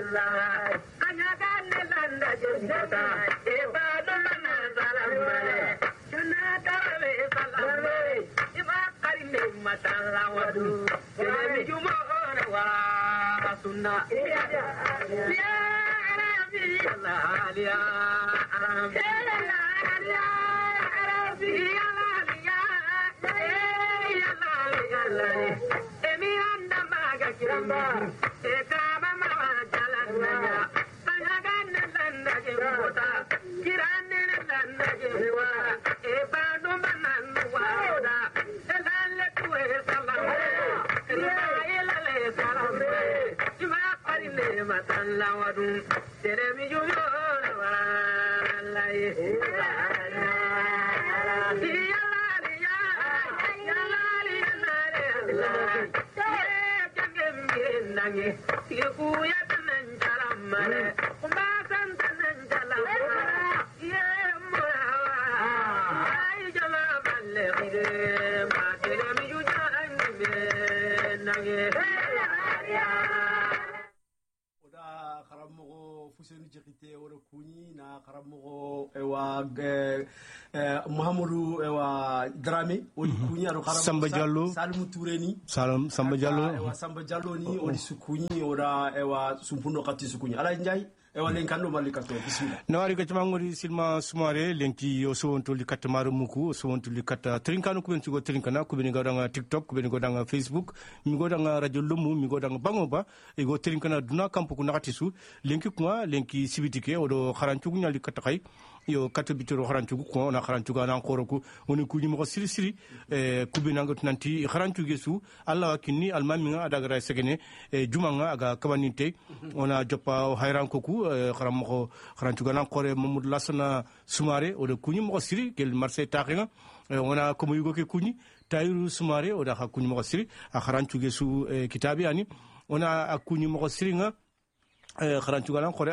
Muhammadu ewa Dramé odi kuni aro Samba Diallo Salmu Toureni Samba Diallo ewa Samba Diallo ni odi sukuni ora ewa sumpuno kati sukuni ala njai ewa lenkando malikato bismillah nawari ka ngori silma sumare lenki o sowonto likata maru muku o sowonto likata trinkano ko ben sugo trinkana ko ben godanga TikTok ko ben godanga Facebook mi godanga radio lumu mi godanga bangoba e go trinkana duna kampo ko nakati su lenki kuma lenki sibitike o do kharantu nya likata kay yo kato bitoro kharantu ko na kharantu ga nan khoroku woni kuji mo siri siri kubina ngot nanti kharantu gesu alla wakini almami nga adagra segene juma nga aga kabaninte ona jopa hayran koku kharam ko kharantu ga nan khore mamadou lasana sumare o de kuji mo siri gel marseille taxinga ona ko yugo ke kuji tayru sumare o da kuji mo siri a kharantu gesu kitabi ani ona akuji mo siri nga kharantu galan khore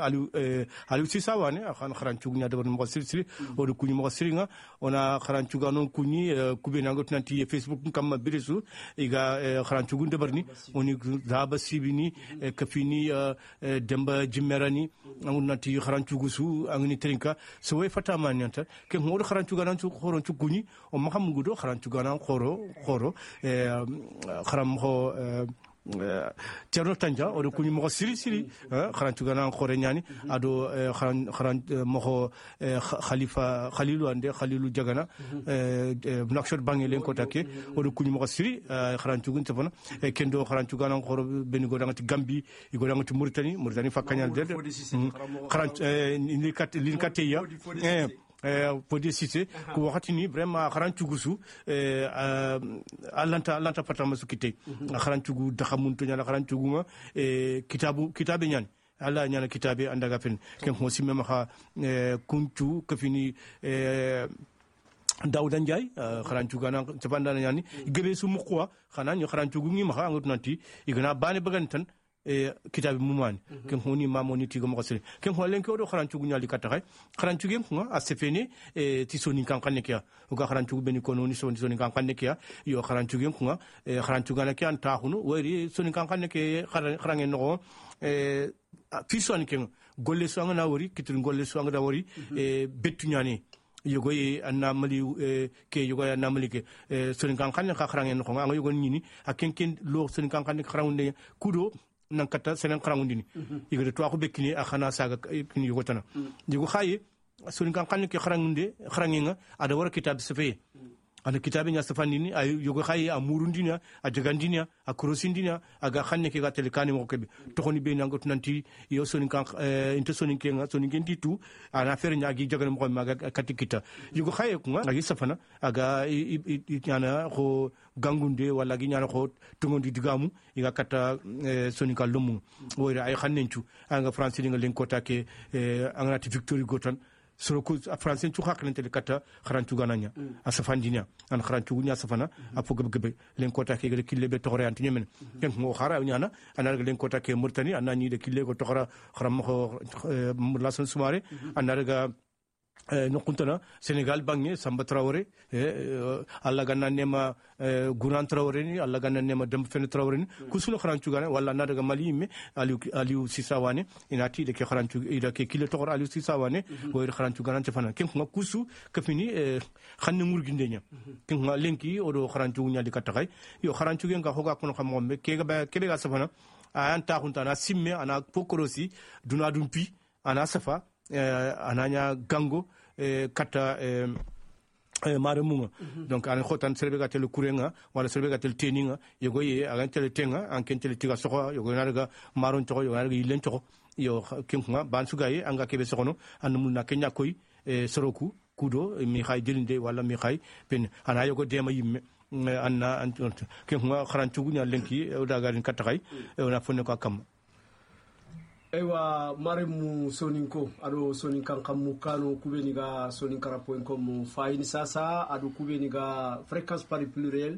alu sisa wane khan kharantu nya dabar mo siri o de kunyi mo siringa ona kharantu ganon kunyi kubena ngot nanti Facebook kam birisu iga kharantu gun dabar ni oni zaba sibini kafini demba jimmerani ngun nanti kharantu gusu angni trinka so we fata manyanta ke mo kharantu ganan tu khoron tu kunyi o maham gudo kharantu ganan khoro kharam ho Tierno Tanja o kuni mo siri kharantu ganan khore nyani ado kharan mo khalifa khalilu ande khalilu jagana nakshot bangelen ko take o kuni mo siri kharantu gun tafana kendo kharantu ganan khoro ben go dangati Gambi go dangati Mauritanie fakanyal de kharantu ni kat ya Podi cité ko waxati ni vraiment kharantu gusu alanta patama su kité kharantu gu dakhamuntu nyala kharantu gu kitabe nyani alla nyana kitabe andaga fen ken mo simme ma kuntu kafini Daouda Ndiaye kharantu gana tabanda nyani gebe su mukwa khana ñu kharantu gu ngi ma ngut nanti igana bane bagantan kitabe mumani ken honi mamoni tigo mo khasri ken ho lenko do kharantu gu nyali kata kharantu gem ko asfeni ti soni kan kan nekia o ga kharantu beni ko noni soni kan kan nekia yo kharantu gem ko kharantu gana ki an taxunu wari soni kan kan nekia kharangen no fi soni ken golle so ngana wori kitul golle so ngada wori bettu nyani yogoy anamali ke yogoy anamali ke soni kan kan ka kharangen ko nga yogon nyini akenken lo soni kan kan kharangunde kudo nan kata senen kharangundini igade to ko bekini akhana saga kini yogotana digo khaye soni kan kan ke kharangunde kharangenga ada wara kitab sefe ana kitabe nya safandini ay yogo khaye amurundina a jagandina a krosindina aga khanne ke gatel kani mo kebe to khoni be nangot nanti yo soni kan inte soni kenga soni gendi tu ana fer nya gi jagan mo maga katikita yogo khaye ko ngagi safana aga nyana ko gangunde wala gi nyana ko tungondi digamu iga kata soni kan lumu woyra ay khannenchu anga france linga len kota ke angrati victory gotan soko français tu khaklen tel kata kharantu gananya asafandinia an kharantu nya safana apo gebe len kota ke gele kille be tore anti nyemen ken mo khara nyana anar len kota ke murtani anani de kille ko tokara kharam ko lason sumare anar ga no kuntana Sénégal bangi Samba Traoré alla ganna nema Gouran Traoré ni alla ganna nema Demba Fene Traoré ni kusulo kharanchu gane wala na daga Mali me Aliou Sissawane inati de ke kharanchu ida ke kile tokor Aliou Sissawane wo kharanchu gane fana ken nga kusu kafini khanne ngurginde nya ken nga lenki odo kharanchu nya di katakay yo kharanchu gen ga hoga kono xamombe ke ga safana anta khuntana simme ana pokorosi duna dumpi ana safa ananya gango kata mare munga donc an khotan serbe ga tel kurenga wala serbe ga tel teninga yogo ye agan tel tenga an ken tel tiga soko yogo narga maron to yogo narga yilen to yo kinga ban sugaye anga kebe sokono an mun kenya koy soroku kudo mi khay jelinde wala mi khay pen ana yogo dema yimme anna kinga kharantu nya lenki daga din katakay na fonne ko kam ewa maremu soninko ado soninkan kammu kano kubeni ga soninkara.com fayini sasa ado kubeni ga fréquence pari pluriel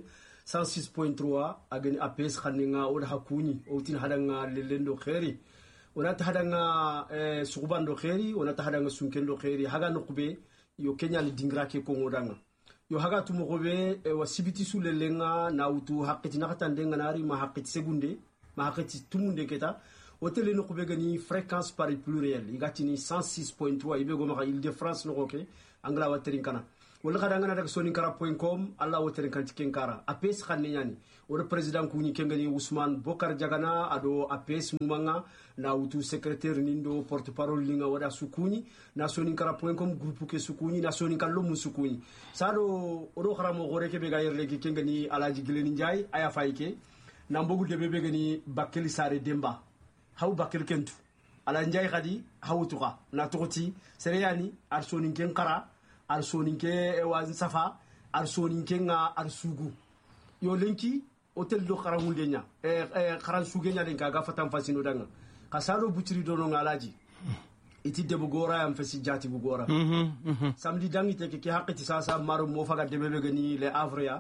106.3 ageni APS khaninga oda hakuni outin hadanga lelendo khairi onata hadanga sugubando khairi onata hadanga sunkendo khairi haga nokube yo Kenya ni dingra ke kongodanga yo haga tumogobe ewa sibiti sulelenga na utu haketi nakatandenga nari ma haketi segunde ma haketi tumunde keta hôtel no kubegani fréquence par pluriel igatini 106.3 ibego maka Île-de-France no koke angla waterin kana wala kadanga na soninkara.com alla waterin kan tikenkara APS khanne yani o président ku ni kengani Ousmane Bokar Diagana ado APS mumanga na utu secrétaire nindo porte parole linga wada sukuni na soninkara.com groupe ke sukuni na soninkalo mu sukuni sado oro kharamo gore ke be ga yerle ke kengani Alaji Gileni Ndiaye aya fayke na mbogu de bebe gani Bakeli Sare Demba haw bakir kentu ala njay khadi hawtuqa na tokoti sereyani arsoninken qara arsoninke wazin safa arsoninken nga arsugu yo lenki hotel do qarawul denya qaran sugenya den ka fatam fasino danga kasalo butiri do no ngalaji iti debo gora am fasi jati bu gora samedi dangi te ke haqqati sasa maro mo faga debebe gani le avria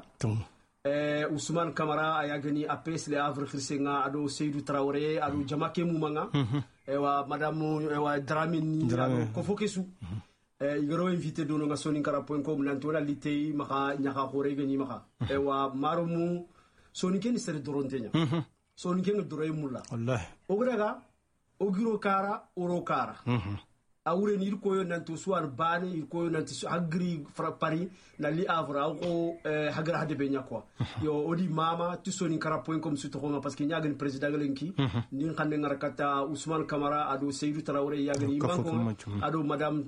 Ousmane Camara aya gani APS le Havre khirsenga ado Seydou Traoré ado Jamake Mumanga ewa madame ewa Dramini ko fokesu igoro invité dono nga soninkara.com nantola litei maka nyaka khore gani maka ewa marumu soninken sere dorontenya soninken doroy mulla wallahi ograga ogiro kara oro kara awure ni ko nanto suar bani ko nanto agri Paris na li avra ko hagra hade be nyakwa yo odi mama tu soninkara.com suto ko parce que nyagen président galenki ni xande ngarakata Ousmane Camara ado Seydou Traoré yagani manko ado madame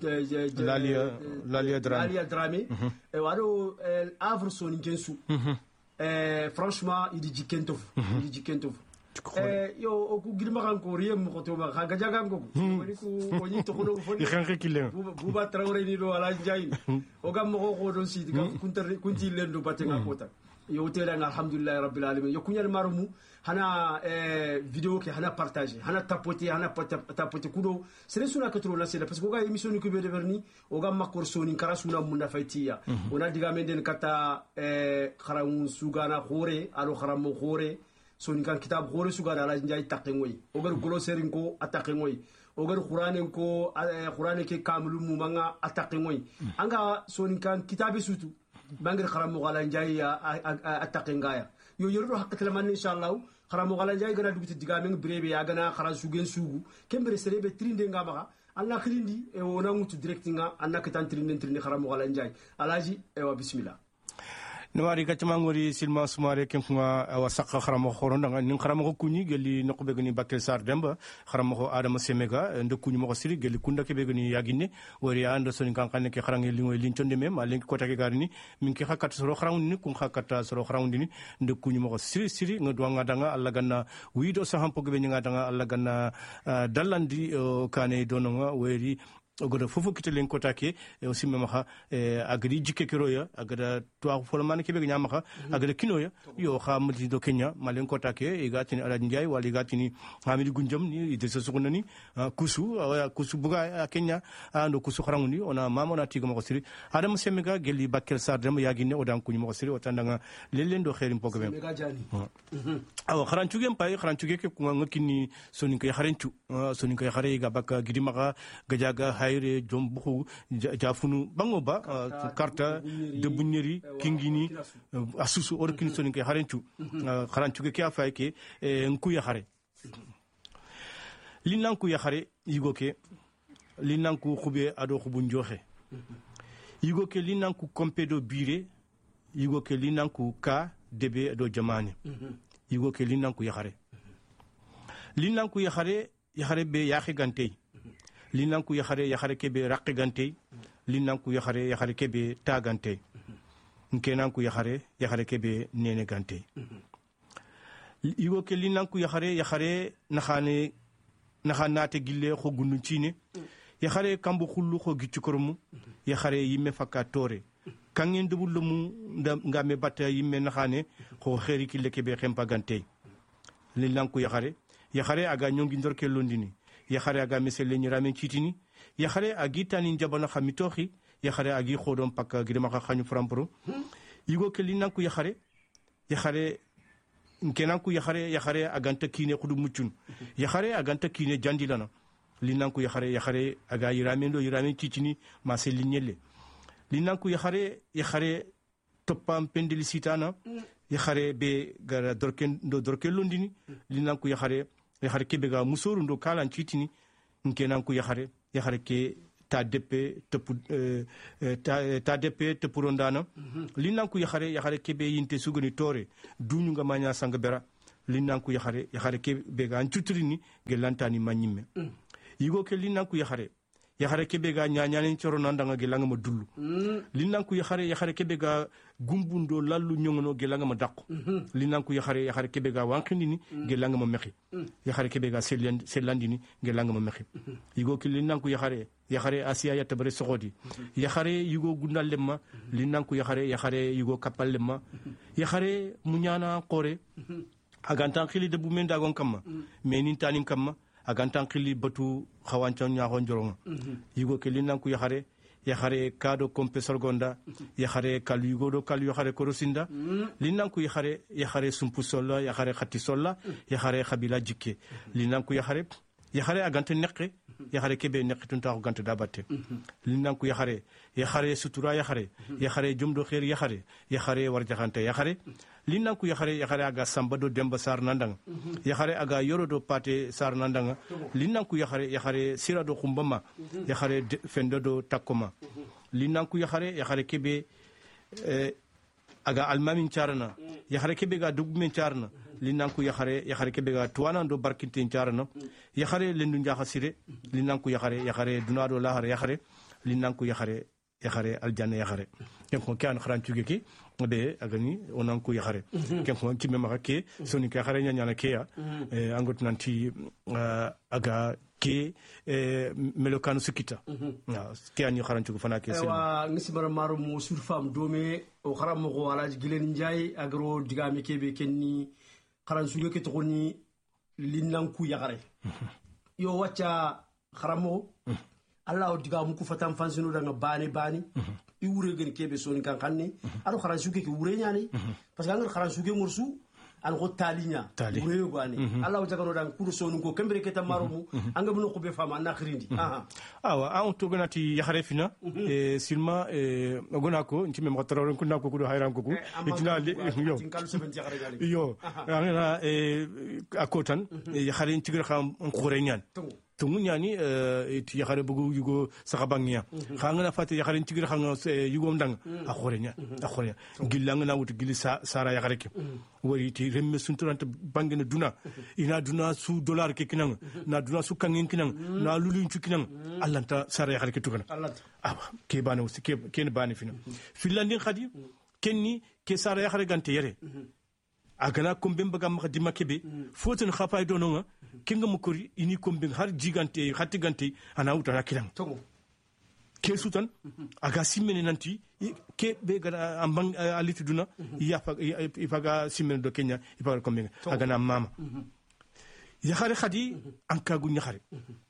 Lalia Dramé ado avre soninkensu franchement il dit jikentov yo oku girma kan ko riem ko to ma ga jaga ko woni ko woni to ko foni xanxe kille buba Traoré ni do ala jay o gam ko do si ga kunti lendo batenga kota yo tera alhamdulillah rabbil alamin yo kunyal marumu hana vidéo ke hana partager hana tapoter kudo sere suna ka tro na sele parce que ga émission ni ko be verni o gam makor soni kara suna mun na faytiya ona diga menden kata kharamun sugana khore alo kharamo khore sonikan kitab khore sugana ala njay takengoy ogar glossaire ko atakengoy ogar qur'an ko qur'an ke kamulu mumanga atakengoy anga sonikan kitabe sutu bangir kharamo ala njay atakengaya yo yoro hakka man inshallah kharamo ala njay gana dugti digamen brebe ya gana khara sugen sugu kembere serebe trinde ngama alla khilindi e wona mutu directinga anna ketan trinde kharamo ala njay alaji e wa bismillah nawari gacamangori silma sumare kenkunga wa sakka kharamo khoronda ni kharamo kunyi geli nokobe gni Bakel Sar Demba kharamo Adama Semega ndokunyi mo siri geli kunda kebe gni yagine wori ando soni kankane ke kharangi lingoy lintonde mem alenki kota ke garini min ki hakata soro kharawndi ni kun hakata soro kharawndi ni ndokunyi mo siri ngodwa ngadanga alla ganna wido sa hampo gebe ngadanga alla ganna dallandi kane dononga wori ogoda fofo kitelen kota ke aussi mema agri jikke keroya agada to folman ke be nyama agada kinoya yo khamdi do Kenya malen kota ke igatini ala njay wali igatini hamidi gunjam ni idrissa sukunani kusu buga Kenya ando kusu kharangundi ona mamona tigo mo siri adam semega geli Bakel Sar dem yagine odan kunyi mo siri otandanga lelendo khairim pogbe aw kharanchuge mpay kharanchuge ke ko ngakini soninka kharenchu soninka khare ga baka gidimaka gajaga khayre jombu jafunu bango ba karta de bunyeri kingini asusu orkin soninke harenchu kharanchu ke afa ke nku ya khare linanku ya khare yigoke linanku khube ado khubu njoxe yigoke linanku kompedo bire yigoke linanku ka debe do jamane yigoke linanku ya khare linanku ya khare be ya khigante linanku ya khare kebe raqigante linanku ya khare kebe tagante nkenanku ya khare kebe nene gante yigoke linanku ya khare naxanate gille xo gundu cine ya khare kambu khullu xo giccu kormu ya khare yimme fakka tore kangen debul mu ngame batta yimme naxane xo xeri kille kebe xempa gante linanku ya khare aga nyongi ndorke londini ya khare aga mesele nyirame citini ya khare agitani njabana xamitoxi ya khare agi xodom pakka gidema xanyu frampro yigo ke linanku ya khare nkenanku ya khare aganta kine xudu muccun ya khare aganta kine jandilana linanku ya khare aga yirame cicini ma seli nyelle linanku ya khare topam pendeli sitana ya khare be gara dorken londini linanku ya khare kebe ga musoru ndo kalan citini nkenanku ya khare ke ta depe tepurondana linanku ya khare kebe yinte sugoni tore duñu nga manya sangabera linanku ya khare kebe ga ncutrini gelantani manyime yigo ke linanku ya khare kebe ga nyanyane coro nandanga gelanga ma dullu linanku ya khare kebe ga gumbundo lallu nyongono gelanga ma dakku linanku ya khare kebe ga wankindini gelanga ma mexi ya khare kebe ga sellandini gelanga ma mexi yigo ke linanku ya khare asiya ya tabre sogodi ya khare yigo gundal lemma linanku ya khare yigo kapal lemma ya khare munyana qore agantan khili de bumenda gon kamma menin tanin kamma agantan khili batu khawancan nya hon joronga yigo ke linanku ya khare kado kompesor gonda ya khare kal yigo do kal ya khare korosinda linanku ya khare sumpu solla ya khare khati solla ya khare khabila jikke linanku ya khare agante nekke ya khare kebe nekkitun ta gante dabate linanku ya khare sutura ya khare jumdo khair ya khare warjaxante ya khare linanku ya khare aga sambado demba sar nandanga ya khare aga yorodo pate sar nandanga linanku ya khare sirado khumbama ya khare fendo do takoma linanku ya khare kebe aga almamin charana ya khare kebe ga dugmen charana linanku ya khare kebe ga tuwana do barkinte charana ya khare lendu nja khasire linanku ya khare dunado lahar ya khare linanku ya khare aljanna ya khare ken ko kan khran tugeki be agani onanku ya khare ken ko timme maka ke soni ka khare nyanya na ke ya angot nanti aga ke melokanu sikita ke ani khran tugu fana ke wa ngisibara maru mo surfam dome o kharam mo wala gilen njay agro digami kebe kenni kharan suge ke togoni linanku ya khare yo wacha kharamo Allah o diga muku fatam fansino daga bani i wure gen kebe soni kan kanni ado kharan suge ke wure nyani parce que angar kharan suge ngursu an ko talinya wure yo gani Allah o jagano dan kuru sonu ko kembere ke tamarumu anga buno ko be fama na khirindi awa an to ganati ya kharefina silma gona ko ntime mo taro ko nako ko do hayran ko itina yo ana akotan ya kharin tigir kham khore nyan tungu nyani ti yakhare bugu yugo sakabangnya khangana fati yakhare tigir khanga yugo ndang akhorenya gilanga na wutu gili sara yakhare ke wori ti remme sunturante bangena duna ina duna su dollar ke kinang na duna su kangin kinang na lulun cu kinang allanta sara yakhare ke tukana awa ke bana usti ke bana fina finlandin khadi kenni ke sara yakhare gante yere agana kombem baga ma dima kebe foten khafay dononga kenga mukuri ini kombem har gigante khati gante ana utara kilang ke sutan aga simene nanti ke be gara ambang alitu duna ifaga simene do Kenya ifaga kombem agana mama ya khare khadi anka gu nyakhare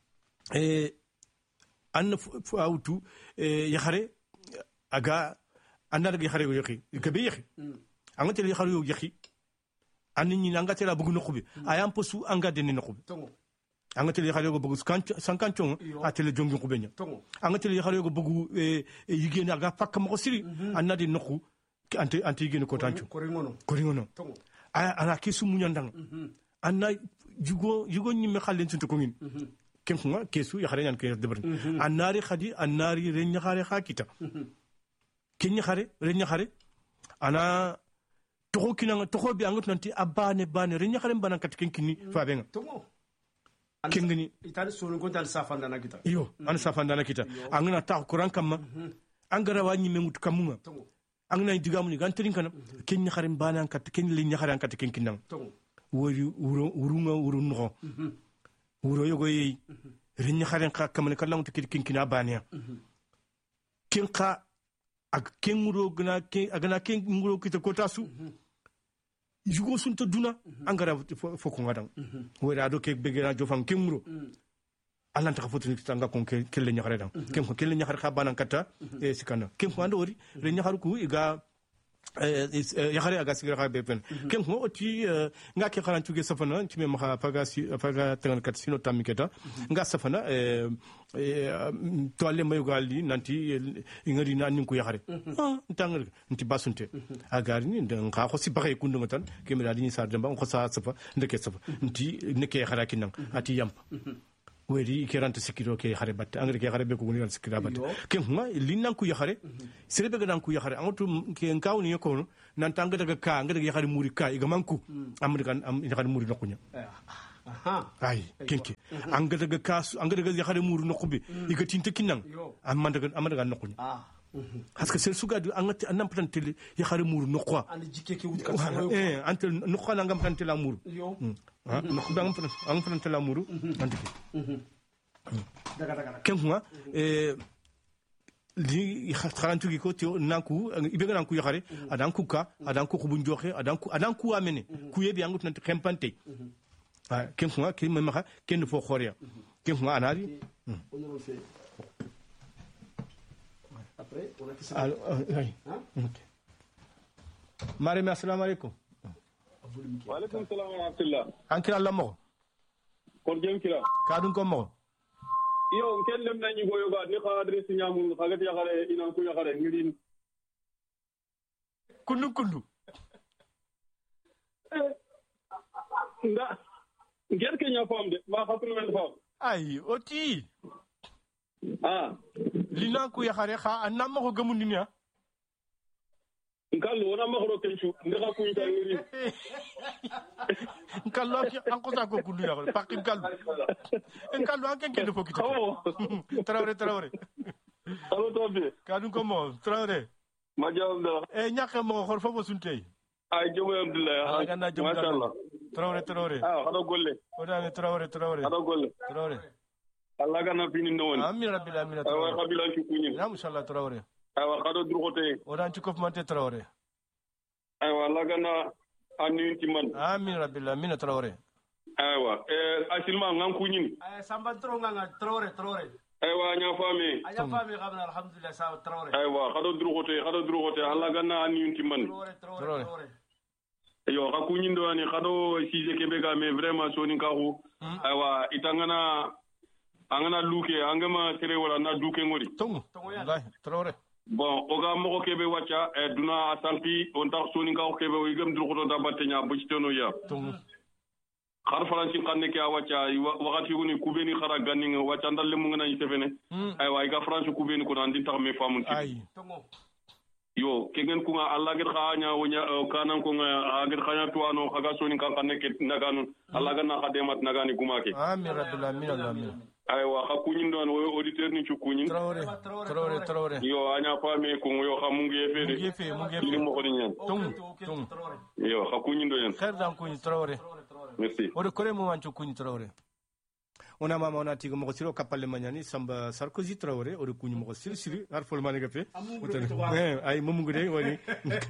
an fawtu ya khare aga andar ga khare go yakhi ke be yakhi angate ya khare yo yakhi anni nanga tela bugu nokubi ayam posu anga deni nokubi anga tele khare go bugu sankancho a tele jongi ko benya anga tele khare go bugu yigene aga fakka mo siri annadi nokku anti yigene ko tancho koringono ana kisu munyandang anna jugo nyimme khalen tunto ko ngin kem nga kesu ya khare nyan ke debar annari khadi annari renya khare khakita kenya khare renya khare ana toko kinanga toko bi angut nanti abane bane renya khare mbana kat kenkini fa benga kengini itani sonu gontal safandana kita yo an safandana kita angana ta kuran kamma angara wanyi mengut kamunga angana digamu ni gantirin kana kenya khare mbana kat kenya renya khare kat kenkinang wori urunga urunno wuro yogo yi renya khare ka kamane kallang to kenkina bane kenka ak kenguro gna agana kenguro kita kotasu jugo sunta duna angara foko ngadang wera do ke begera jofan kenguro alanta ka fotini tanga kon kelle nyakare dang kem ko kelle nyakare ka banan kata e sikana kem ko ando wori re nyakare ku iga yakare aga sigira ka bepen kem ko oti nga ke kharan tuge safana timi ma faga tangan kat sino tamiketa nga safana to alle mayu gali nanti ingari nan ko yakare tangal nti basunte agari ni nga ko si bare kundu ngatan kemira ni sar damba ko sa safa ndeke safa nti neke khara kinang ati yamp weri keranta sikiro ke khare batte angre ke khare be ko ngoni sikira batte kem ma linnan ku yakhare serebe gadan ku yakhare amatu ke ngawni yako nan tanga daga ka ngada yakhare muri ka iga manku amrikan am yakhare muri nokunya ay kenke anga daga kasu anga daga yakhare muri nokubi iga tinta kinang amanda nokunya haska sel sugadu angati anam plantele yakhare muri nokwa and jikeke wut kan antel nokwa ngam plantele amuru nokba ngam plantele amuru antiki daga kenga li kharantu gi ko ti nanku ibega nanku yakhare adanku ka adanku khubun joxe adanku amene ku yebi angut nanti khempante kenga ke mama ken fo khoria kenga anari après on a fait Marème assalamu alaikum wa alaikum salam wa rahmatullah anki Allah mo ko jëm kila kadun ko mo yo ken lem nañu go yoga ni xa adresse ñamul xagat yaxare ina ku yaxare ngirin kundu nda ngel ke nya fam de ma xatru men fam ay oti lina ku yaxare xa anam ko gamundi ni nkallo wona ma xoro kencu ndaxa ku ta ngirin nkallo ki an ko sa ko kundu yaxare pakin kallu nkallo an ken ko kita traoré allo tobi kadun ko mo traoré ma jawam da ñaxe mo xor fo suntey ay jëm alhamdulillah ma sha Allah traoré hado golle odane traoré hado golle Allah gana fini ndawon amin rabbil alamin wa qabila ci kunyin ya inshallah traoré aywa hado durgote odan ci kof mante traoré aywa Allah gana anin ci man amin rabbil alamin traoré aywa asilma ngan kunyin samba tro nga traoré aywa nya fami aya fami xamna alhamdulillah sa traoré aywa hado durgote Allah gana anin ci man traoré yo ka kunyin do ani hado sije kebe ga me vraiment soni ka hu aywa itangana angana luke angama tere wala na duke ngori tongu wallahi traoré bon oga moko kebe wacha duna asanti on tax soni ka kebe o igam dul ko da batenya bu ci tono ya tongu khar faransi kanne ke wacha wakati woni kubeni khara ganning wacha ndal le mu ngana ni tefene ay way ga france kubeni ko nan din tax me famun ci ay tongu yo kegen ko Allah gir khanya wonya kanan ko agir khanya tuano khaga soni kan kanne ke naganu Allah ganna khademat nagani gumake amin rabbil alamin aywa ha kunyin don wo auditeur ni ci kunyin traoré yo anya fami ko yo ha mu ngi fe ni mo ko ni ñan tung yo ha kunyin don khair dan kunyi traoré merci o de kore mo wancho kunyi traoré ona mama ona tigo mo siro kapalle manyani samba Sarkozy traoré o de kunyi mo siri har fol maniga fe ay mo mungu de woni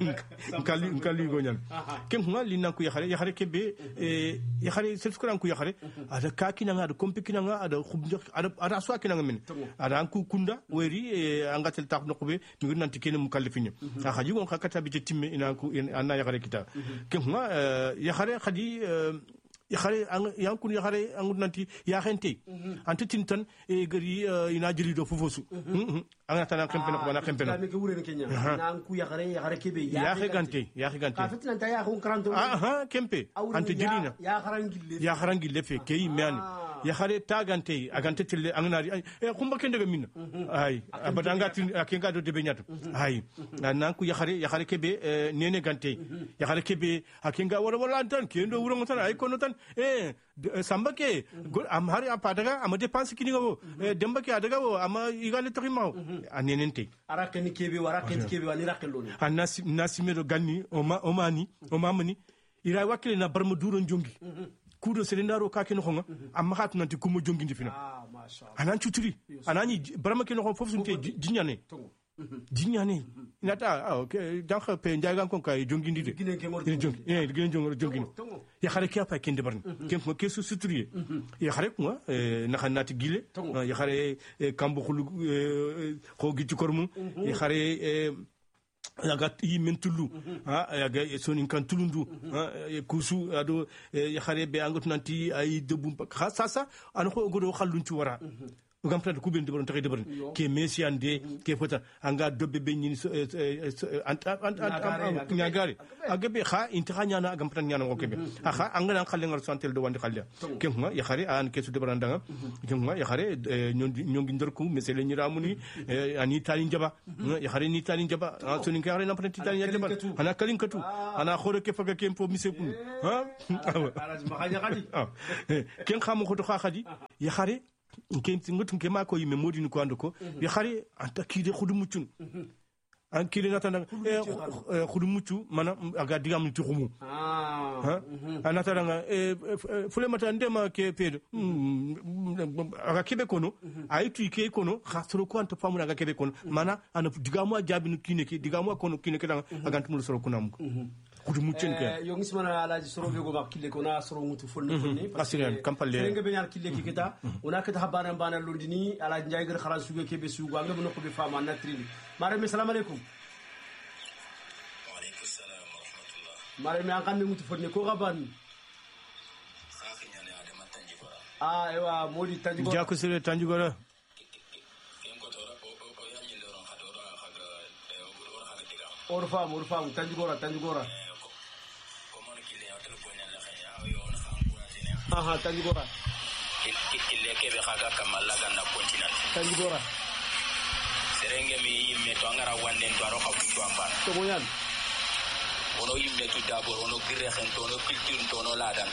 nkali go ñan kem ko li nan ko yaxare kebe yaxare sel ko ku yaxare ada kakina nga ada kompikina nga ada ada so akina nga min ada anku kunda weri angatel tax no be mi ngi nanti kene mu kallifinya xaji gon xakata bi timme ina ku anna yaxare kita kem ko yaxare xadi khare yankun ya khare angun nanti ya khente ante tintan e gari ina jeli do fofosu anga tan kempena ko na kempena me ke wure Kenya nan ku ya khare kebe ya khigante ka fitina ta ya ko karanto kempe ante jelina ya kharangille fe kay men ya khare tagante agante tille angnari kumba kende ga minna ay abadanga tin akenga do debe nyata ay nan ku ya khare kebe nene gante ya khare kebe akenga wala tan kendo wuro tan ay kono tan samba ke am hari apadaga am dépense kini go demba ke adaga wo am igale trima anenente arakeni kebe warakeni kebe wani rakeloni nasimero ganni o mamani ira wakile na barma duro jongi kudo selendaro ka ken xonga am xatu nanti kumo jongi ndifina anan cuturi anani barma ken xon fofu sunte jinyane inata donc pe njagan kon kay jongi ndide jongi ya xare ki apa ken de barni ken ko kesu suturiye ya xare ko na xanati gile ya xare kambo khulu ko gi ci kormu ya xare yaga mentulu yaga sonin kan tulundu kusu ado ya xare be angotu nanti ay debum sasa an ko godo xallun ci wara ugam tan ku ben de boron taxé de boron ke mesiande ke fota anga dobbe be ñini ñagari agabe kha inta ñana agam tan ñana ngokebe kha anga nan xalle ngar santel do wandi xalle ke nga ya xare an ke su de boron danga ke nga ya xare ñongi ndorku mesele ñi ramuni ani tali njaba ya xare ni tali njaba so ni ngare na tan tali njaba ana kalin katu ana khore ke faga kempo mise kun ken xam ko to khadi ya xare kenti ngotun ke mako yime modini ko andoko ya khari anta kide khudu muccun an kide natana khudu muccu mana aga digam ni tuxumu anata nga fule mata ndema ke pedo aga kebe kono aytu ke kono khasro ko anta famu aga kebe kono mana ana digamu jabi ni kine ke digamu kono kine ke aga ntumul soro kunam kudu muccen ke yo ngismana alaji soro be go bakile ko na soro mutu fonne asiran kampalle nga be ñal kille ki kita ona kata habana bana londini alaji njay gër xaran suge kebe sugo nga no ko be fama na trili mare me salam alaykum wa alaykum salam wa rahmatullah mare me an kan mutu fonne ko gaban khafi ñane adama tanjigora ewa modi tanjigora jako sere tanjigora orfam tanjigora tanjigora kille kebe khaga kamalla ganna continent tanjigora serenge mi yimme to ngara wanden to ro xafu to amban to moyan ono yimme to dabo ono gire xen to no culture to no ladan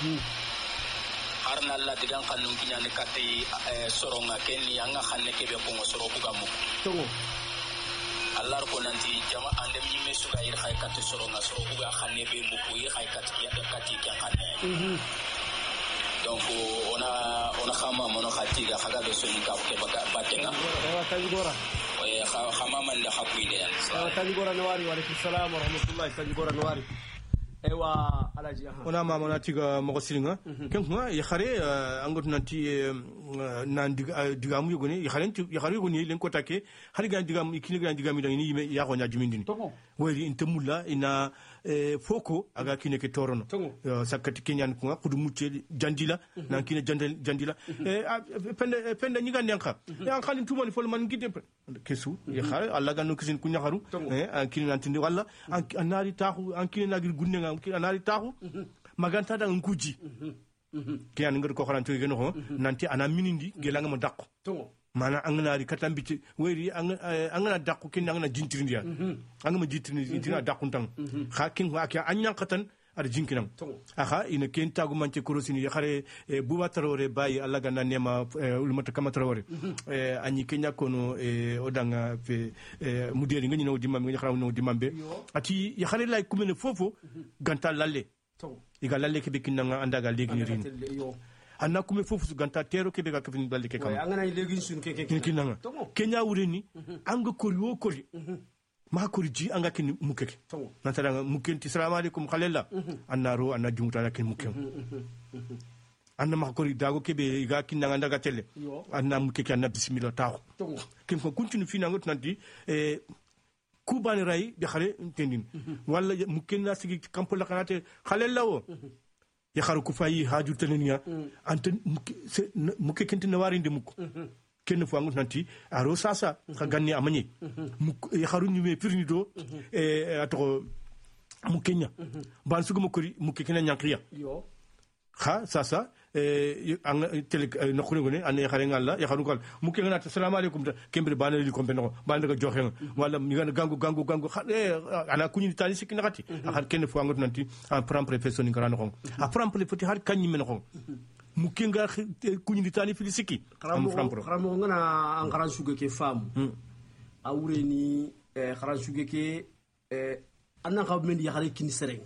harna la digan kannun kinyane katti soronga ken yanga xanne kebe ko soro ku gamu to Allah ko nanti jama ande mi me suga ir hay katti soronga soro ku ga xanne be mu ko ir hay katti ya katti kan xanne donc ona khama mono khatiga khaga do so ka ke batenga tanjigora khama man da hakuide yan tanjigora nawari wa alaykum salam wa rahmatullahi tanjigora nawari ewa alaji ona ma mona tiga mo siringa ken ko ya khare angot nanti nan digamu yogoni ya khare yogoni len ko take har ga digamu ikini ga digamu da ni ya ko nya jimindini wori intamulla ina foko aga kine ke torono sakati kenyan ko kudu mucce jandila nan kine jandila pende ni gande yanka yan khali tumani fol man gide kesu ya khare alla ganu kisin kunya kharu an kine nan tindi walla an nari taxu an kine nagir gunne ngam kine nari taxu maganta da nguji kiyan ngar ko xaran to geno ko nanti ana minindi gelanga mo dakko mana anganari katambici weri angana dakku kin angana jintirindiya angama jintirindiya dakku tan khakin wa ka anyan katan ar jinkinam aha ina ken tagu manche korosini khare buba tarore bayi alla ganna nema ulmata kama tarore anyi kenya kono odanga fe muderi ngani no dimam ngani kharaw no dimambe ati ya khare lay kumene fofo ganta lalle iga lalle ke bekinanga andaga legi ni rin anna kume fofu su ganta tero ke daga kafin balde ke kama angana legi sun ke kinanga kenya wureni anga kori wo kori ma kori ji anga kin mukeke natara mukenti assalamu alaikum khalella annaro anna jumuta kin mukem anna ma kori dago ke be ga kinanga ndaga tele anna mukeke anna bismillah taw kin ko continue fina ngot nanti kubani ray bi khale tendin wala mukenna sigi kampo la kanate khalella wo ya kharu ku fayi haju tanenia ante mukke kenti nawari de mukko ken fo ngut nanti aro sasa ka ganni amani ya kharu nyume pirni do ato mukenya ban sugu mukuri mukke kena nyankriya yo kha sasa ang tele no khune ngone an ya khare ngalla ya kharu kal mukke ngana assalamu alaykum kembre banali kompeno bande ko joxe wala mi ngana gangu ala kunyi tali sikina khati har ken fo ngut nanti en pram professeur ngara no a pram professeur har kanyi men no mukke nga kunyi tali fi siki am pram pro khamo ngana an kharan suge ke fam awreni kharan suge ke anna ka men ya khare kin serenga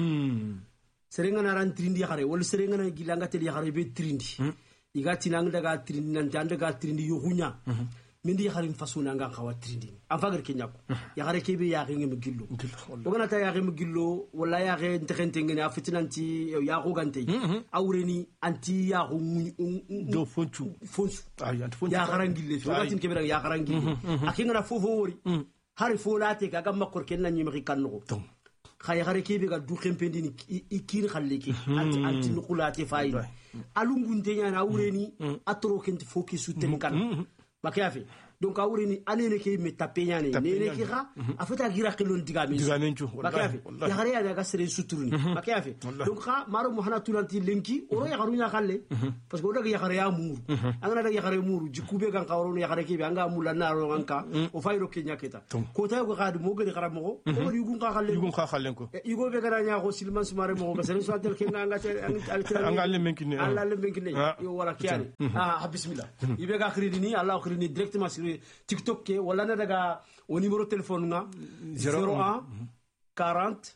serenga na ran trindi khare wala serenga na gilanga tel ya khare be trindi igati nang daga trindi nan jande ga trindi yo hunya mindi ya khare fasuna nga khawa trindi afagar ke nyako ya khare ke be ya khenge mugillo dogana ta ya khenge mugillo wala ya khe ntekente ngene afitinanti ya ko gante awreni anti ya ko do fonchu ay anti fonchu ya kharangille so gatin ke be ya kharangille akinga na fofo wori hari folate kaga makor ken na nyimi kanno khaya khare kebe ga du khempendini ikir khalleki anti nukulate fayil alungunte nyana awreni atro kenti focus ten kan bakafi donc awreni anene ke me tapé nyane nene ki kha afata gira khilon digamentu bakafi ya khare ya ga sere suturni bakafi donc kha maro mohana tulanti lenki oro ya kharunya khalle parce que odaga ya khare ya muru angana daga ya khare muru jikube kan kawro ya khare kebe anga mulana ro anka o fayro kenya keta ko tayo ko khadu mo gari khara mo o yugun kha khalle ko yugo be gara nya ko silman sumare mo ko sere swatel kenga anga le menkine alla le menkine yo wala kiani bismillah ibe ga khridini allah khridini directement sur TikTok ke wala na daga au numéro téléphone nga 01 40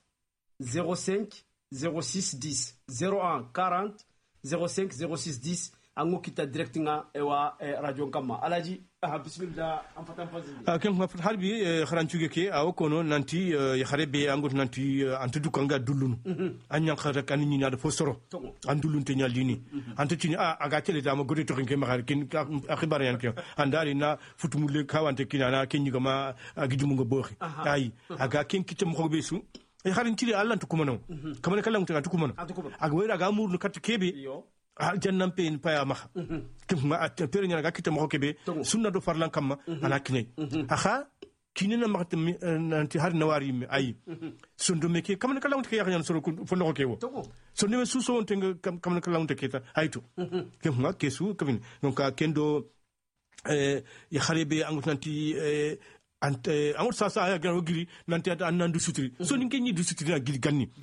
05 06 10 01 40 05 06 10 ango kita direct nga ewa radio kama alaji bismillah am fatam fazili ken ma harbi kharanchuge ke aw kono nanti ya kharebe angot nanti antudu kanga dulunu anyan khara kan ni na fo soro andulun te nyaldini antutini aga tele dama gode to ke ma kin akhbar yan ke andari na futumule kawante kinana ken nyigama agidumu ngo boxi ay aga ken kitem ko besu kharin tiri allah to kumano kamane kala to kumano aga wera ga murnu kat kebe jannam pe en paya maha kuma atere nyana gakita mo kebe sunna do farlan kamma ala kine aha kinina makta nanti har nawari mi ay sundo meke kamana kala wonte yakanya soro fo no kewo so ne suso wonte kamana kala wonte keta ayto kuma kesu kavin donc kendo ya kharebe angut nanti angot sasa ya garo giri nanti ata anandu sutri so ninke ni du sutri na gili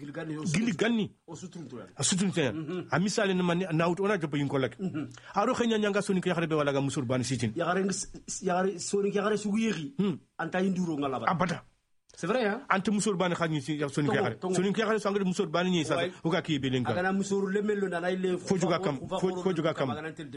ganni o sutri to a sutri tan a misale na man na wut ona jopo yin kolak aro khanya nyanga so ninke kharebe wala ga musur ban sitin ya gare so ninke gare sugu yegi anta induro ngala abada c'est vrai hein ante musor ban khani ci so ninke khare so ngade musor ban ni sa o ga ki be lenka aga na musor le melo na ile fo juga kam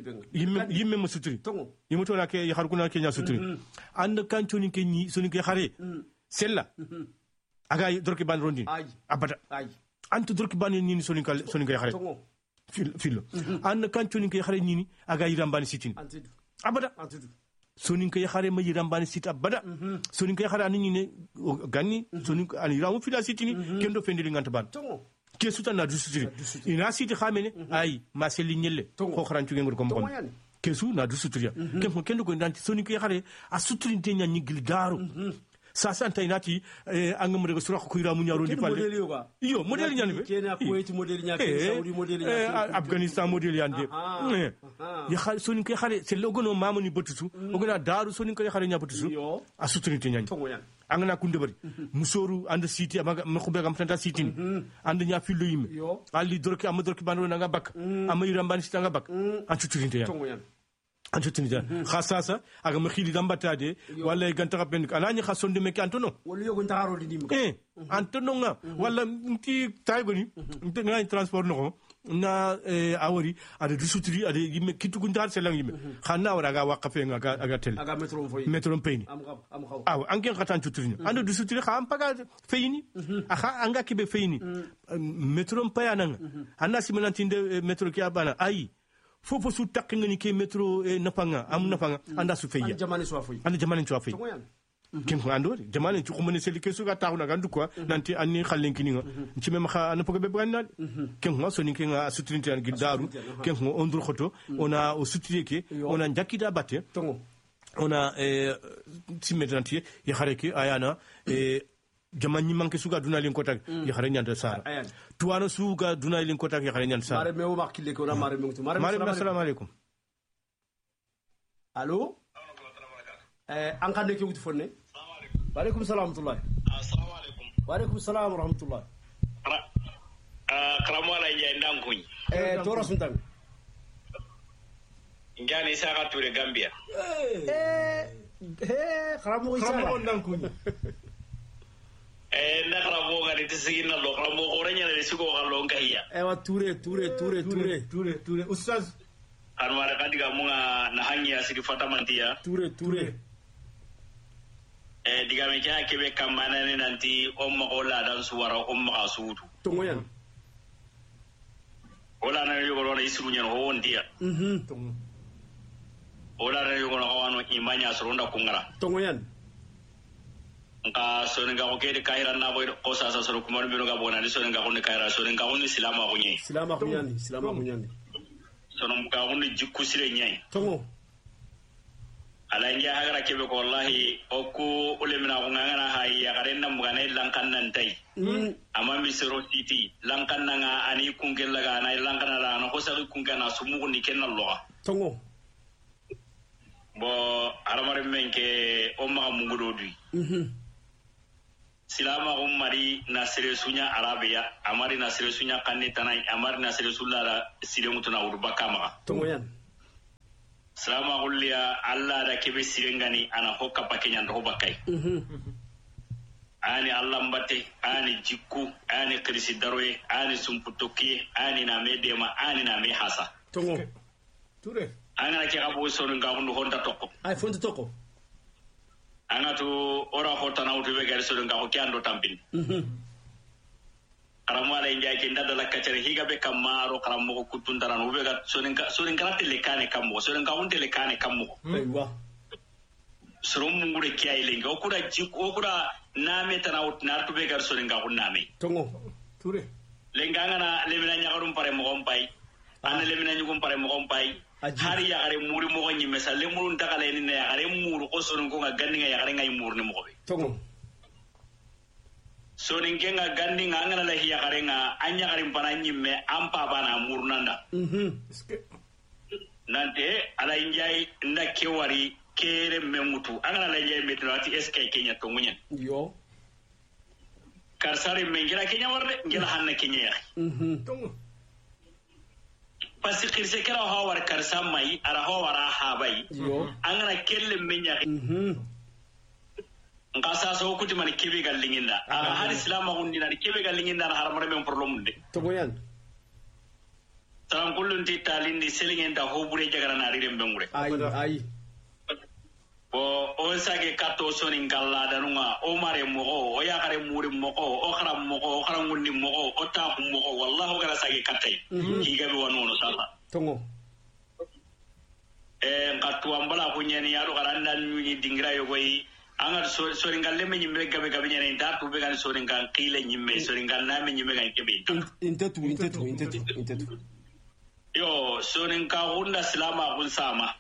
yimme mo sutri yimu to la ke ya harkuna ke nya sutri and kan to ninke ni so ninke khare sella aga dorki ban rondin abada ante dorki ban ni so ninke khare filo and kan to ninke khare ni aga yiram sitin abada sonin kay xare ma yiram bani sit abada sonin kay xare anini ne ganni sonin ani ramu fila sitini kendo fendi nganta ban ke suta na du sutiri ina siti xamene ay ma seli nyelle ko xarantu ngor ko mo ke su na du sutiri kendo ko ndanti sonin kay xare a sutiri te nya nyigil daru sasa ntainati angam rego sura ko iramu nyaro ndi palle iyo model nyani be kenya kuwait model nyaki saudi model nyaki afghanistan model yande ya khal sonin kay xare c'est logono mamani botusu ogona daru sonin kay xare nya botusu a sutrinite nyani angana kunde bari musoru and city amaga khube gam tanta city and nya fillo yime ali dorki am dorki banu nga bak am yiram ban sita nga bak a sutrinite nyani anjutini khasasa aga makhili dambatade wala gantaka ben anani khasonde meke antono wala yogo ntaro di dim antono nga wala nti taygoni nti nga transport no na awari ada disutri ada yimme kitugu ndar selang yimme khana wara ga waqafe nga aga tel aga metro payni am khaw aw angen khatan tutri anda disutri kham paga feyni akha anga kibe feyni metro payana anna simanantinde metro ki abana ay fofo su takki ngani ke metro napanga am napanga anda su feya anda jamani so afoy ken ando jamane ci xumane sel ke suga taxuna gandu quoi nanti anni xallen kininga ci même xa an pogo be brannal ken ma soni ken a sutrinti an gidaru ken mo ondur khoto ona o sutri ke ona jakida batte ona simmetranti ya xareke ayana jamani manke suga dunalin kotak ya xare nyanda sara tuwana suga dunalin kotak ya xare nyanda sara mare mewo makile ko na mare mewo mare assalamu alaikum allo an kan de ke wuti fonne wa alaikum salam wa rahmatullah assalamu alaikum wa alaikum salam wa rahmatullah karamo ala ya ndankuñ to rasuntan ngani saka ture Gambia karamo isa ndankuñ na karamo ngani tisigina lo karamo ko renya ne sigo kallo ngahiya wa ture ustaz anwara kadiga munga na hanya sigi fatamantia ture diga me kya kebe kamana ne nanti umma ola dan suwara umma asudu tongoyan ola na yugo ro isru nyen ho ondia ola na yugo no wano imanya surunda kungara tongoyan nka soninga ko kede kaira na boy ko sasa soro kumar bino ga bona ni soninga ko ni kaira soninga ko ni silama ko nyi silama ko nyani sonon ga ko ni jikku sire nyai tongo ala nja hagara kebe ko wallahi o ko ulemina ko ngana hay ya garenna mugane lankan nan tay amma mi sero titi lankan nan ani kungel laga na lankan na no ko sa kungana sumu ni kenna loga tongo bo aramare menke o ma mungudo dui silama ummari nasire sunya arabia amari nasire sunya kanni tanai amari nasire sulara sire mutuna urba kama tongo yan salama kulliya alla da kebe sirengani ana hokka pakenya ndo bakai ani alla mbate ani jikku ani krisi darwe ani sumputoki ani na medema ani na mehasa tongo ture ana ke abo sonu nga hundu honda tokko ay fonto tokko ana to ora hota na utu be gari sonu nga ko kyando tampin karamala injay ke ndada la kacere higa be kamaro karamo ko kutundara no be ga sonin karate le kane kammo sonin ka hunde le kane kammo aywa soron mungure kiyai lenga okura jiko okura name tana na to be gar sonin ka hunname tongo ture lenga ngana lemina nyagarum pare mo gompai ana lemina nyugum pare mo gompai hari ya gare muri mo gonyi mesale murun takale ni ya gare muru ko sonin ko ga ganni ya gare ngai muru ni mo be tongo sonin kenga gandi ngana la hiya garenga anya garin pananyi me ampa bana murnanda nante ala injai nda kewari kere memutu angana la injai metrati SK Kenya to munyen yo karsari mengira Kenya warde ngela hanna Kenya ya pasi kirse kala hawar karsa mai ara hawara habai angana kelle menya ngasa so kuti man kebe gallinginda aga har islam gundi na kebe gallinginda na haramare men problem de to boyan salam kullun ti talindi selingenda ho bure jagara na rire mbengure ay o sage kato soni ngalla danunga o mare mo o ya gare muri mo o kharam mo o kharam ngundi mo o ta mo wallahu gara sage katay higa be wanono sala tongo ngatu ambala ko nyeni yaro garanda nyuni dingira yogoyi angar sori ngalle me nyimbe gabe gabe nyene nda to be gan sori ngal qile nyimme sori ngal na me nyimme gan kebe intetu yo sori ngal hunda salama kun sama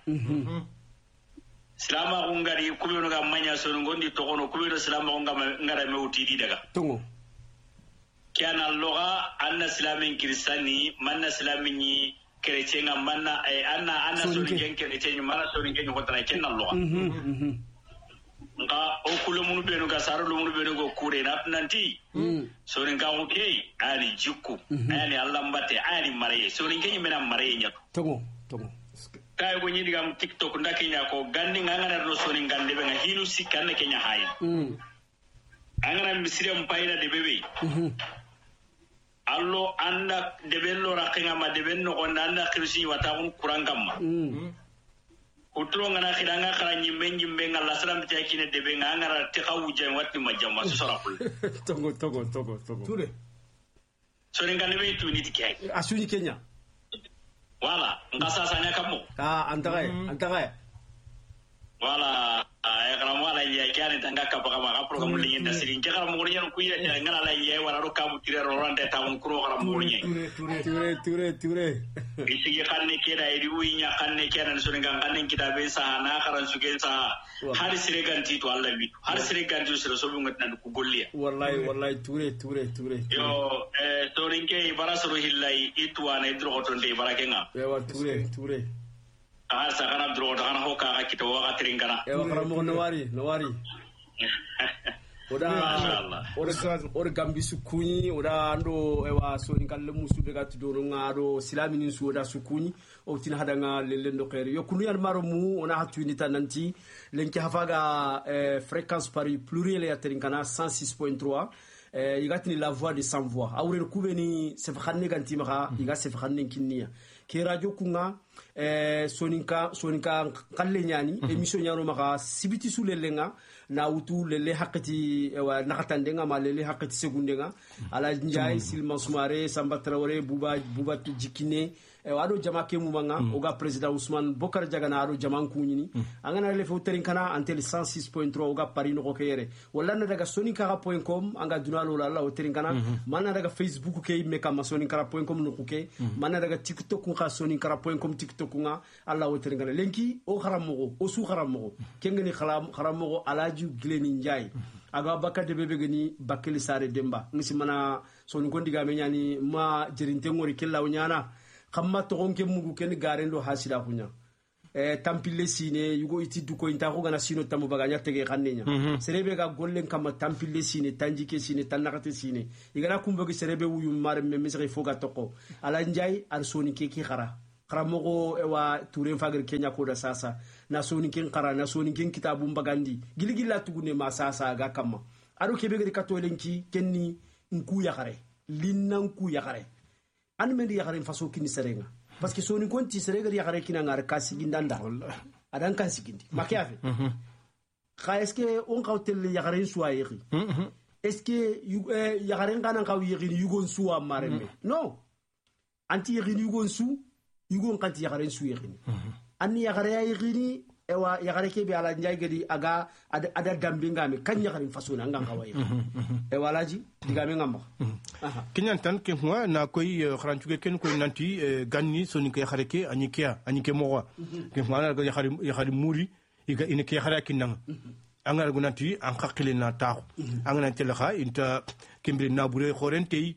salama kun ngari kubino ga manya sori ngondi to kono kubino salama kun ngara me utidi daga tongo kana loga anna islamin kristani manna islamin ni krecenga manna anna sori gen krecenga manna sori gen ko tra kenna loga nga o kulumunu benu ga saro lumunu benu go kure na nanti sorin ka ko ke ani jikku ani Allah mbate ani mare sorin ke nyimena mare nyatu tongo kay go nyidi gam TikTok ndake nya ko gandi ngana no sorin gande be nga hinu sikane ke nya hayi angana misire mpaina de bebe allo anda de bello rakinga ma de benno ko anda kirsi wata kun kurangam utro ngana khidanga khara nyimbe ngala salam takine de be ngara te khawuje watti majama so sorapul tongo ture so ngane be tu niti kay asuni Kenya wala ngasa sanya kamo antagaye wala karam wala ya kyane tanga ka baka ma program li ngenda sirin ke karam mo nyen ku ya ngala la ye wala ro ka butire ro rande ta won kuro karam mo nyen ture isi kanne keda iri winya kanne keda so nga kanne kitabe sa na karan sugen sa har sire ganti to Allah bi har sire ganti so so bungat nan ku golliya wallahi ture yo to rinke barasoro hillai itwa na idro hotonde barakenga ewa ture sa kana dro kana hoka ka kito wa tringana ewa karamo nawari oda gambi sukuni oda ando ewa so ni kalle musu be gati do ngado silami ni su oda sukuni o tin hadanga lendo khairi yo kunu yan maro mu ona hatuni tananti lenki hafaga fréquence pari pluriel ya trinkana 106.3 yigatini la voix de sans voix awre kubeni se fakhanne ganti maka yiga se fakhanne kinniya ke radio kunga soninka kalle nyani emission nyano maka sibiti sulelenga na wutu lele hakati wa nakatandenga ma lele hakati segundenga ala njai silman sumare samba traore buba jikine ado jama ke mumanga oga president Ousmane Bokar Jagana ado jama kunyini angana le fotering kana antel 106.3 oga pari no kokere wala na daga soninka.com anga dunalo la hotering kana mana daga Facebook ke me kama soninka.com no kuke mana daga TikTok ka soninka.com TikTok nga alla hotering kana lenki o kharamogo o su kharamogo kengeni kharamogo alaju gleni njai aga bakade bebe gani bakeli sare demba ngisi mana soninko ndiga me nyani ma jerinte ngori kella nyana kamma togonke mugu ken garendo hasida kunya tampile sine yugo iti duko inta ko gana sino tamu baganya tege kannenya serebe ga gollen kama tampile sine tanjike sine tanakate sine igana kumbo ke serebe wuyu mar memesre foga toko ala njai ar soni ke ki khara mogo ewa turen fagar kenya ko da sasa na soni ken khara na soni ken kitabu mbagandi giligila tugune ma sasa ga kama aro kebe ga katolenki kenni nku ya khare linnan ku ya khare an men ya garin faso kini serenga parce que soni konti serega ya gare kina ngar kasi gindanda adan kan sigindi makiafe ka est ce que on qawtel ya garin suwa yiri est ce que ya garin kana qaw yiri yugon suwa mareme non anti yiri yugon su yugon kanti ya garin su yiri an ya gare yiri ewa ya gare ke bi ala njay gadi aga ada dambinga me kan ya garin faso na nganga waye ewa laji digame ngamba kenyan tan ke hwa na koy khranchuge ken koy nanti ganni soni ke khareke anike mowa ke hwa na ya khari muri iga ine ke kharaki nang angar gunanti an khakile na taxu angana telakha inta kembri na bure khorentei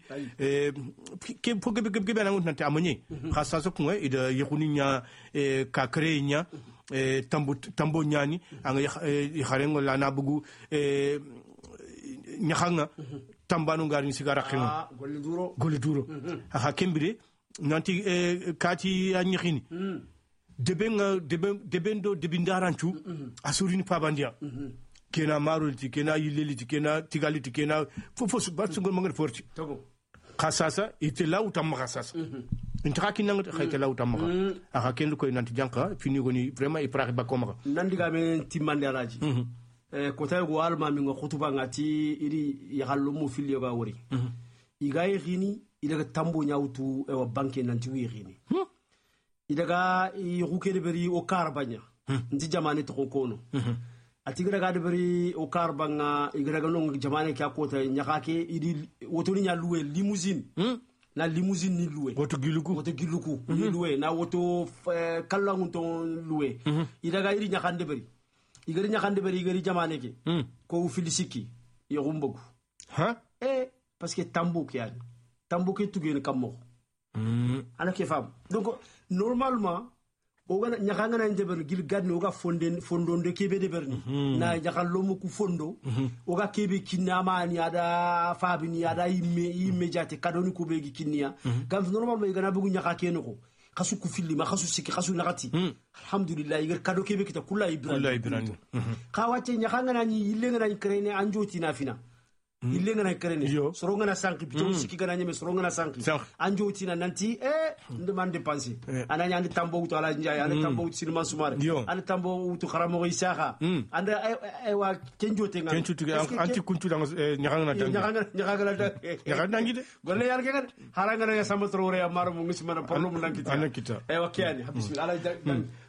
ke foge na nanti amanye khassa so ko ida yekuni nya ka krenya tambo nyani anga kharengo la na bugu nyakanga tambanu ngari sigara khima goli duro ha kembire nanti kati anykhini debendo debindaranchu asurini pabandia kena marulti kena yileliti kena tigaliti kena fofo batsungo mangal forti khasasa itela utamma khasasa intaki nang khaytela utamma ha kendo ko nanti janka fini goni vraiment iprahi bakoma nandiga men timande alaji ko tay go alma mi ngo khutuba ngati iri yahallo mo filio ga wori igay khini ilaga tambo nyawtu e wa banke nanti wi khini idaga yukele beri o karbanya nti jamane to kono atigra ga de beri o karbanga igraga no jamane kya kota nyakake idi wotoni nya louer limousine na limousine ni louer woto giluku ni louer na woto kallangu ton louer idaga iri nyakande beri igari nyakande beri igari jamane ke ko filisiki yogumbogu parce que tambo ke tugene kammo ala ke fam donc normalement oga nyakanga na ndeber gil gadni oga fondo de kebe de berni na nyakallo mu ku fondo oga kebe kinama ni ada fabi ni ada immediate kadoni ku be kinniya gam normalement igana bugu nyakake no khasu ku filli ma khasu siki khasu nakati alhamdulillah igar kado kebe kita kulla ibrani khawate nyakanga na ni ilenga na krene anjoti na fina ilenga na krene soronga na sanki bito siki gana nyeme soronga na sanki anjoti na nanti ndemande penser ananya andi tambo uto ala njaya andi tambo uto silman sumare andi tambo uto kharamo isaka andi wa kenjote nga anti kuntu dang nyakanga na ngide golle yar ke haranga na sama trore amaro mu ngismana parlo mu nankita anakita wa kiani bismillah ala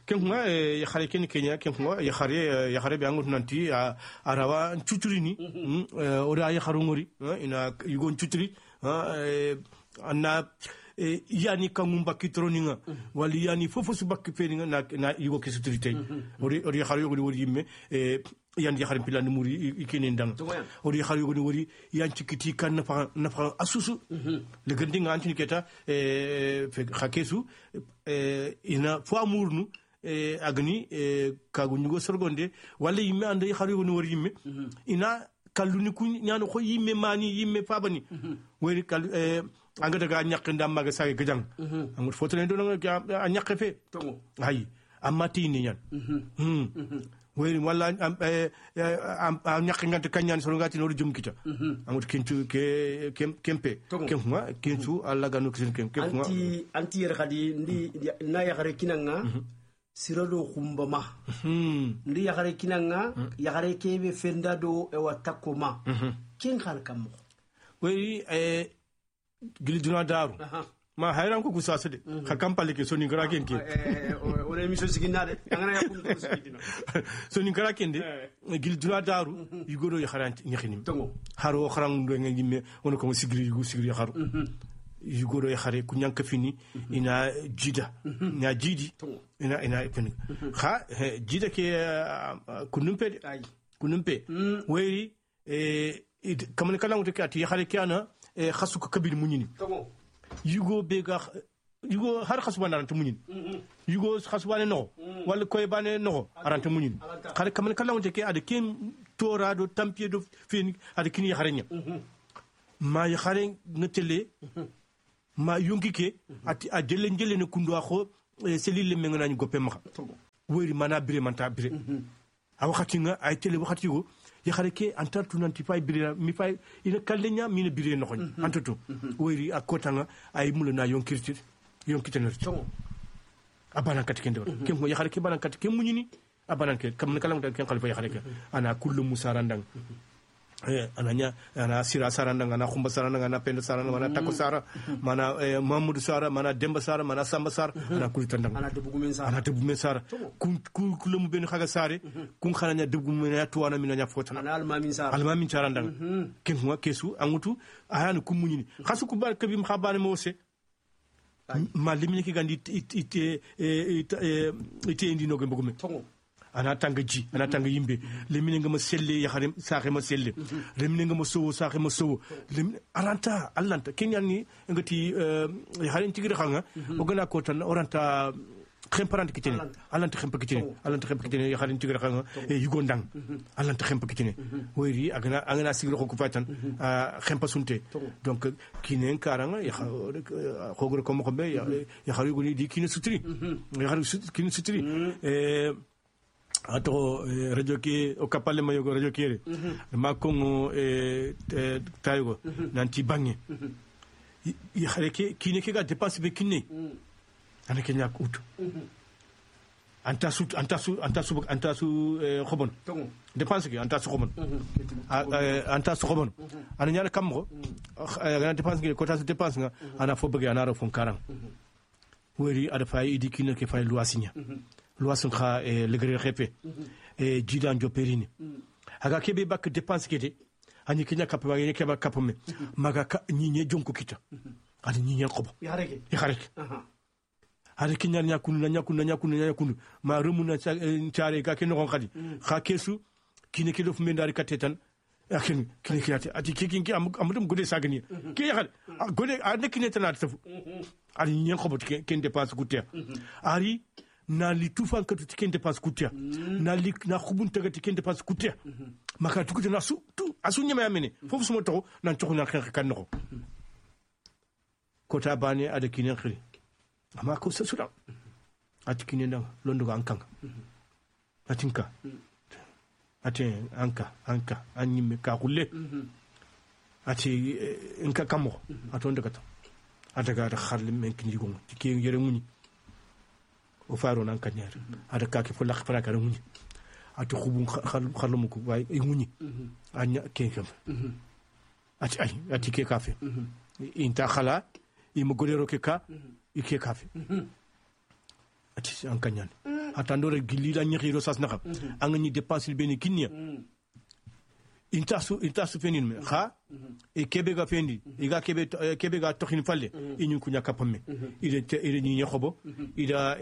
kenga yakhare ken Kenya kenga yakhare be angut nanti arawa chuturini ora yakharu ngori ina yugon chuturi anna yani kangumba kitroninga wali yani fofo subak feninga na yugo kesuturite ori yakharu yugo wori yimme yan yakhare pilani muri ikene ndang ori yakharu yugo wori yan cikiti kan nafa asusu le gandinga antini keta khakesu ina fo amurnu agni kagu nyugo sorgonde wala yimme ande yakharu yugo wori yimme ina kalluni ku nyano ko yimme mani yimme fabani wori kal anga daga ñak ndam maga sage gejang amul fotone do nga ñak fe hay amati ni ñan wori wala ñak ngant kanyan so ngati no jum kita amul kintu kempe kemma kintu alla ganu kin kemma anti yer khadi ndi na yakhare kinanga sirado khumbama ndi yakhare kinanga yakhare kebe fenda do e watakoma kin khal kam wori gili duna daru ma hayran ko kusasa de ka kampale ke soni gara ken ke ore emission sigina de ngana ya kun ko sigina soni gara ken de gili duna daru yugoro ya kharanti ngikhini haro kharang do ngimme on ko sigiri haru yugoro ya khare kunyanka fini ina jida na jidi ina pen kha jida ke kunumpe weri kamane kala ngote ati ya khare kana khasu ko kabir muñini yugo bega yugo har khasu banarante muñini yugo khasu bane no wala koy bane no arante muñini khare kam kala wonte ke ade ken torado tampier do fini ade kini xarenya ma ya xare ngetele ma yonki ke ati a jelle ne kundo xo selile mengana ñu gopé ma wori mana bire manta bire a waxati nga ay tele waxati go yakhare ke antartu nanti fay birira mi fay ina kallenya mi ne biré noxoñ antutu wori akotanga ay mulana yonkitener abana kat kende ke mo yakhare ke bana kat ke muñini abana ke kam kala ken khalifa yakhare ke ana kullu musarandang ana sira sarandang ana khumba sarandang ana penda sarandang ana takko sara mana mamadou sara mana demba sara mana samba sara ana kulitandang ana debu men sara kun kulum ben khaga sare kun khananya debu men ya tuwana minanya fotana ana almamin sarandang ken mo kesu angutu ayanu kumunyini khasu ku bar kabim khabane mo se ma limini ki gandi ite indi no gembugume ana tanga yimbe lemine ngama selle ya xarim saxe ma selle lemine ngama sowo saxe ma sowo aranta allanta kenyani ngati ya xarim tigre xanga o gana ko tan oranta xemparante kitene allanta xempa kitene ya xarim tigre xanga yugo ndang allanta xempa kitene wori agana sigro ko fatan xempa sunte donc kinen karanga ya xogro ko mo be ya xaru goni di kine sutri ya xaru kine sutri ato radio ki o kapale mayogo radio kire ma kongo tayogo nanti bangi ya xare ke kine ke ga dépense be kine ana ke ñak ut anta su khobon dépense ke anta su khobon ana ñala kamgo ana dépense ke ko ta dépense nga ana fo bëgg ana ro fon karang wori ada fay idi kine ke fay loisinya loasun kha le gre khepé jidan joperini aga kebe bak dépense kete ani kinya kapwa yene keba kapome maga nyinye jonko kita ani nyinye khobo yareke hari kinya nyakunu ma rumuna ciare ga ken gon khadi kha kesu kine ke dof mendari katetan akin kine kiyate ati kikinki amudum gode sagani ki yakhal gode ande kine tanat tafu ani nyinye khobo ken dépense kutia ari na li tufan katu tiken dépense kutia na khubun taga tiken dépense kutia maka tukuti na asu nyama yamene fofu sumo to na chokhu na kan no ko ta bani ada kinen khiri ama ko sasura ati kinen da londo ga ankanga atinka ati anka anyime ka kulle ati inka kamo atonda kata adaga da kharle men kini gongo tike yere muni o faro nan kanyar ada kake fo lakh fara kare muni ati khubun khalum ko way muni anya kenkam ati ke kafe inta khala imu godero ke ka ike kafe ati an kanyan atandore gilli la nyiro sas naka angani dépense beni kinnya intasu fenin me kha e kebe ga fendi iga kebe ga tokhine falle inyu kunya kapamme ide nyi khobo ida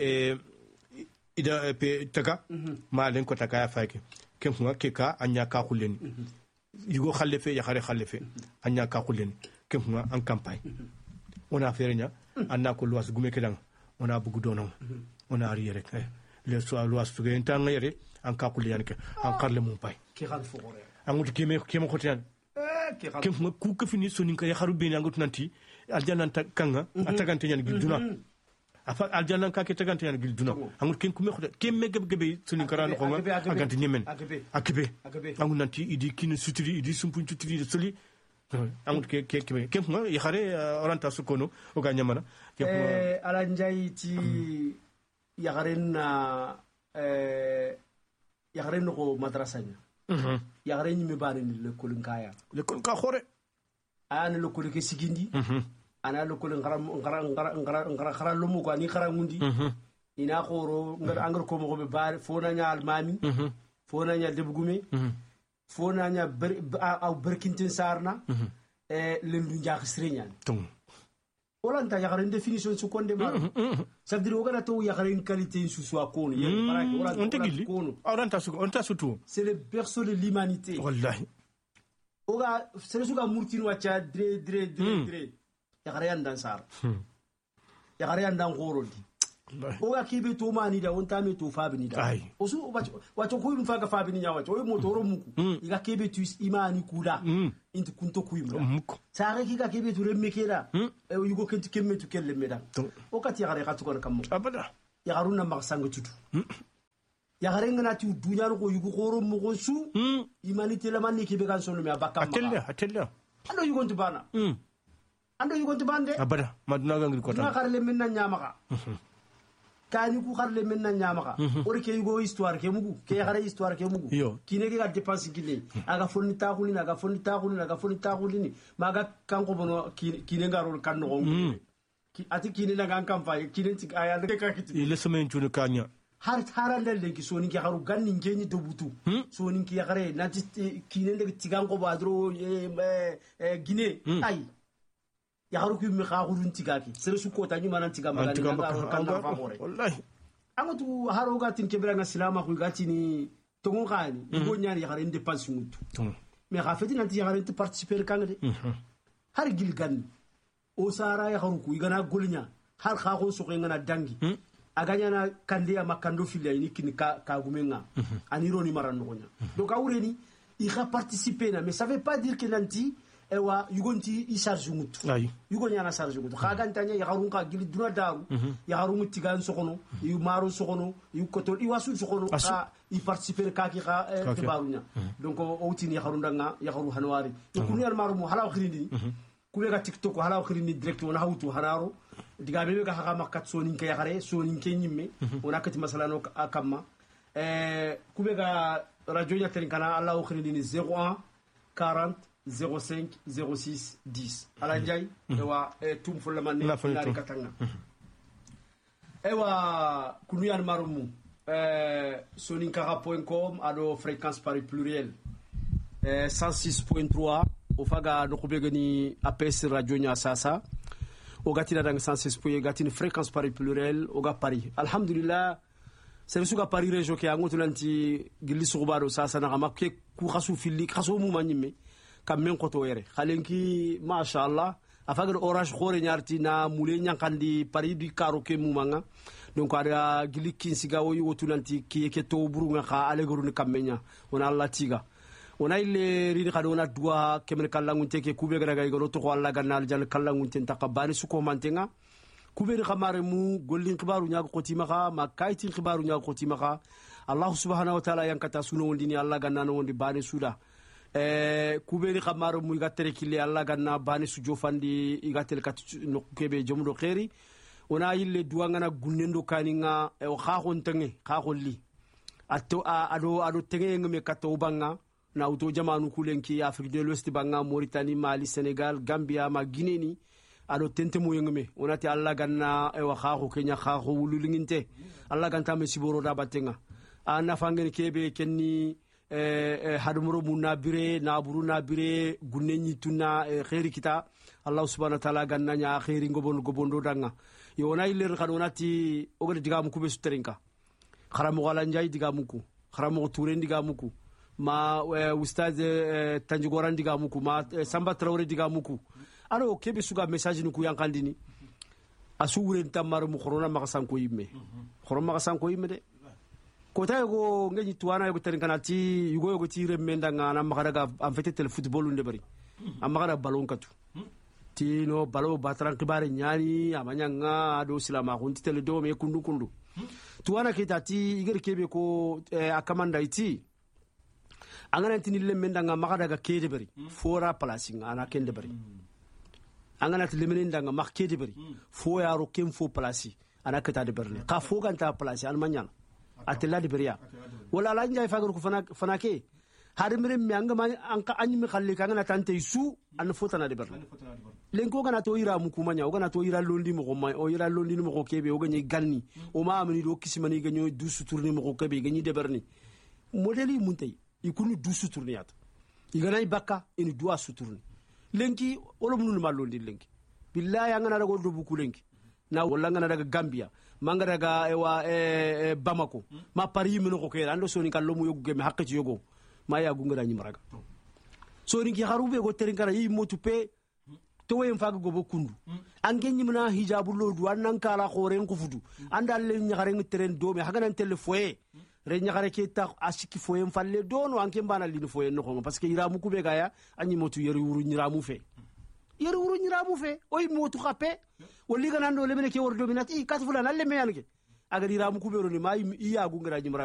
pe taga ma len ko taga ya fake kem ke ka anya ka khuleni yugo khalefe ya khare khalefe anya ka khuleni kem en campagne on a fait rien anna ko loas gume kedang on a bugu donon on a riere le so loas fuge entang yere en ka khuleni ke en karle mon pay ki khal fogore angut keme ko tan kem ku ko fini sonin ka ya kharu be nangut nanti aljanna kanga atagante nyan giduna afa aljanna ka ke tagante nyan giduna angut ken kume khota kemme gebe sonin karano ko agante nyemen akibe angut nanti idi kin sutiri idi sumpun sutiri soli angut ke kuma ya khare oranta sukono o ga nyamana ala njay ti ya kharen ko madrasa nya ya kharen mi bari ni le kolin kaya le kolin ka khore ana le kolin ke sigindi ana le kolin ngara lumu ko ani khara ngundi ina khoro ngar ko mo be bari fona nya almami fona nya debugume fona nya au berkintin sarna lendu njax sreñan olanta yakaren définition su konde ma ça veut dire ogana to yakaren qualité su so kono yel baraki olanta kono oranta su tout c'est le berceau de l'humanité wallahi oga sere suga murtin wacha dre yakaren dan sar yakaren dan goroldi oga kibe to mani da wonta me to fabini da osu wacho ko yum faga fabini nya wacho o motoro muku iga kibe tu imani kula intu kunto kuyimra sare ki ga kibe tu remme keda yugo kenti kemme tu kelle meda o kati yagare khatu kon kam abada yagaruna mag sanga tutu yagare ngana tu dunya ko yugo khoro mo ko su imanité la man kibe kan sonu me abakam atella ando yugo tu bana ando yugo tu bande abada maduna gangri ko tan kharle minna nyamaka kani ku kharle menna nyamaka ori ke yugo histoire ke mugu ke yagare histoire ke mugu kine ke ga dépense gile aga fonni takhulini maga kanko bono kine ngaro kan no ati kine na kan campagne kine tik aya de ka kiti ile semaine tunu kanya har tarandel de ki soni ki haru ganni ngeni do butu soni ki yagare nati kine de tiganko badro gine ay yaharu ki mi khagurun tigaki sere su kota ni manan tiga magani ngaro kan fa gore wallahi amatu haro gatin kebra nga silama ku gatini tongo khani go nyani yahare dépense mutu mais khafeti nanti yahare te participer kangde har gilgan o sara yaharu ku igana golnya har khago so ngana dangi aganya na kandia makando filia ni kin ka gumenga aniro ni maran ngonya donc awreni il a participé na mais ça veut pas dire que nanti ewa yugonti i charge mutu yugonya na charge mutu khagantanya yaharun ka gili duna daru yaharun tigan sokono yu maro sokono yu koto i wasu sokono ka i participer ka ki ka tebarunya donc o tini yaharun danga yaharu hanwari kunu yar maro mo halaw khirindi kube ga tiktok halaw khirindi direct wona hawtu hanaro diga bebe ga haga makat sonin ke yahare sonin ke nyimme wona kati masalano akamma kube ga radio nya tenkana allah khirindi 01 40 05 06 10 ala njay ewa tum fulla man ni katanga ewa kunu marumu soninkara.com ado fréquence Paris pluriel 106.3 ofaga no kubegani APS radio nya sasa ogati dang 106.3 gati fréquence Paris pluriel oga Paris alhamdulillah serisuga Paris région ke angoto nanti gilli sugubaro sasa na makke ku khasu fili khasu mu manyime kam men ko to yere khalenki mashallah afaga orange khore nyarti na mule nyankandi Paris du karo ke mumanga donc ada gili kinsiga wo yotu nanti ki ke to burunga kha alegoro ni kamenya ona Allah tiga ona ile rini khado ona dua kemen kallangun teke kube gara ga goro to ko Allah ganal jal kallangun ten takabani suko mantenga kube ri khamare mu gollin khibaru nyaako qotima kha ma kayti khibaru nyaako qotima kha Allah subhanahu wa ta'ala yankata suno wondini Allah ganano wondi bani suda kuberi khamaro mu igatere kile Allah ganna bani su jofandi igatel kat no kebe jomdo khairi ona yille duanga na gunnendo kaninga o khaakhon tenge khaakholli atto ado tenge ngame kato banga na auto jamanu kulenki Afrique de l'Ouest banga Mauritanie Mali Sénégal Gambia ma Guinée ni ado tente mo yengme onati alla ganna e wa khaxu kenya khaxu wululinginte alla ganta me siboro da batenga ana fangene kebe kenni hadumro munna bire naburu na bire gunenyi tunna khairi kita allah subhanahu wa ta'ala ganna nya khairi gobondo danga yona iler khadonati ogere digamu kube suterinka kharamu wala njay digamuku kharamu turen digamuku ma ustaz tanjigoran digamuku ma samba traore digamuku aro kebe suga message nuku yankandini asuwuren tamar mu khorona makasan ko yimme khorona makasan ko yimme de ko tay go ngeji tuwana go terin kanati yugo go tire menda ngana makaraga en fait tel football unde bari amakara ballon katu tino balo batran kibare nyani amanya nga do silama ko tel do me kundu tuwana kitati igere kebe ko akamanda iti angana tinille menda nga makaraga kede bari fora placing ana kende bari angana tilemene ndanga marqué bari fo ya ro kem fo place ana kata de berle ka fo ganta place an manyal atella de beria wala la njay fagar ko fanake hadimre mi anga anka anyimi khalle ka ngana tante su an fotana de berle len ko gana to ira mu kumanya o gana to ira londi mo ko may o ira londi mo ko kebe o ganyi ganni o ma amini do kisimani ganyo du suturni mo ko kebe ganyi de berni modeli muntay ikunu du suturniyat igana ibaka eni du suturni lenki wala munul malondi lenki billahi angana daga do buku lenki na wala ngana daga Gambia manga daga ewa Bamako ma pari mino ko kera ando soni kallo mu yogu geme hakkati yogo ma ya gunga nyi maraga soni ki harube go terin kara yi motu pe to wen faga go bokundu angen nyimna hijabu lodu annan kala khoren ko fudu andal le nyare ngi teren do me haga nan tele foye re nyare ke ta asiki foye falle dono anke bana lini foye no ko parce que ira mu kube gaya anyi motu yeri wuru nyira mu fe oy motu khape wali ganando le mene ke wordo minati katfula nalle me yanke aga ira mu kube ro ni mai iya gunga nyi